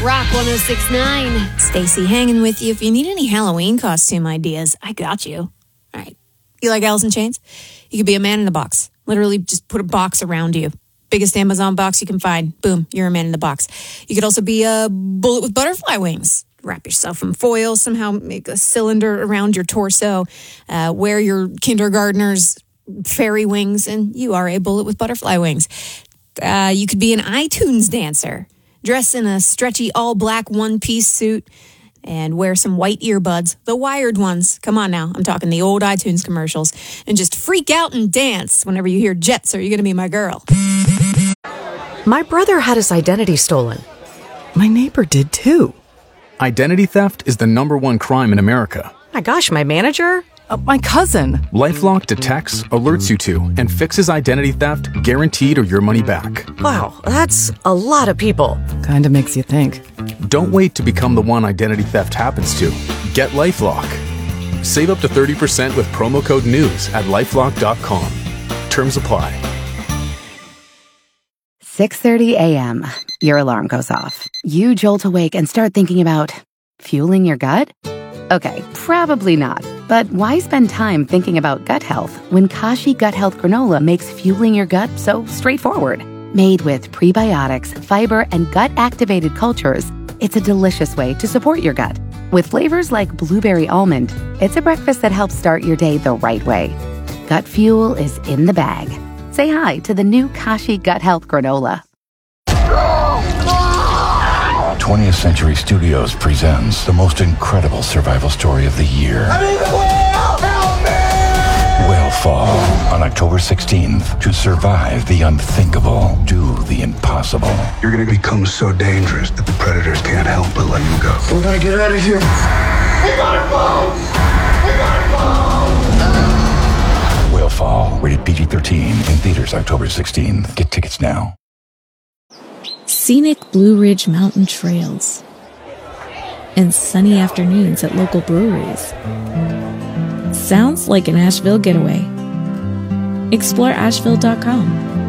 Rock 106.9. Stacy hanging with you. If you need any Halloween costume ideas, I got you. All right. You like Alice in Chains? You could be a man in the box. Literally just put a box around you. Biggest Amazon box you can find. Boom, you're a man in the box. You could also be a bullet with butterfly wings. Wrap yourself in foil, somehow make a cylinder around your torso, wear your kindergartner's fairy wings, and you are a bullet with butterfly wings. You could be an iTunes dancer. Dress in a stretchy all-black one-piece suit and wear some white earbuds, the wired ones. Come on now, I'm talking the old iTunes commercials. And just freak out and dance whenever you hear Jets, or you're going to be my girl. My brother had his identity stolen. My neighbor did too. Identity theft is the #1 crime in America. My gosh, my manager? My cousin. LifeLock detects, alerts you to, and fixes identity theft, guaranteed or your money back. Wow, that's a lot of people. Kinda makes you think. Don't wait to become the one identity theft happens to. Get LifeLock. Save up to 30% with promo code NEWS at LifeLock.com. Terms apply. 6:30 a.m. Your alarm goes off. You jolt awake and start thinking about fueling your gut? Okay, probably not. But why spend time thinking about gut health when Kashi Gut Health Granola makes fueling your gut so straightforward? Made with prebiotics, fiber, and gut-activated cultures, it's a delicious way to support your gut. With flavors like blueberry almond, it's a breakfast that helps start your day the right way. Gut fuel is in the bag. Say hi to the new Kashi Gut Health Granola. 20th Century Studios presents the most incredible survival story of the year. I'm in the whale! Help me! Whale Fall on October 16th. To survive the unthinkable, do the impossible. You're gonna become so dangerous that the predators can't help but let you go. We gotta get out of here. We gotta go! We gotta go! Whale Fall, rated PG-13, in theaters October 16th. Get tickets now. Scenic Blue Ridge Mountain trails and sunny afternoons at local breweries. Sounds like an Asheville getaway. Explore Asheville.com.